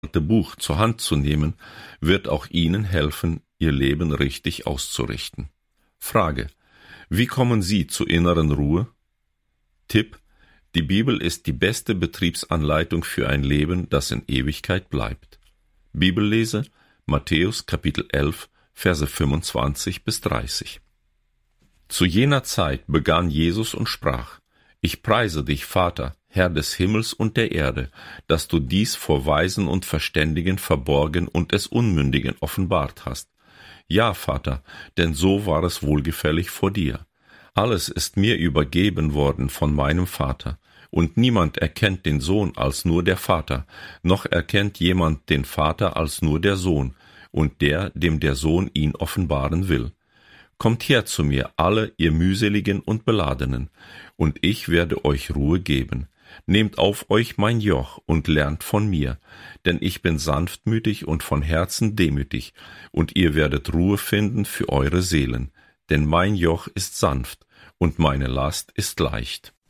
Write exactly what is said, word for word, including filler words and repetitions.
Buch zur Hand zu nehmen, wird auch Ihnen helfen, Ihr Leben richtig auszurichten. Frage: Wie kommen Sie zur inneren Ruhe? Tipp: Die Bibel ist die beste Betriebsanleitung für ein Leben, das in Ewigkeit bleibt. Bibellese: Matthäus Kapitel elf, Verse fünfundzwanzig bis dreißig. Zu jener Zeit begann Jesus und sprach: Ich preise dich, Vater, Herr des Himmels und der Erde, dass du dies vor Weisen und Verständigen verborgen und es Unmündigen offenbart hast. Ja, Vater, denn so war es wohlgefällig vor dir. Alles ist mir übergeben worden von meinem Vater, und niemand erkennt den Sohn als nur der Vater, noch erkennt jemand den Vater als nur der Sohn, und der, dem der Sohn ihn offenbaren will. Kommt her zu mir, alle ihr mühseligen und Beladenen, und ich werde euch Ruhe geben. Nehmt auf euch mein Joch und lernt von mir, denn ich bin sanftmütig und von Herzen demütig, und ihr werdet Ruhe finden für eure Seelen, denn mein Joch ist sanft und meine Last ist leicht.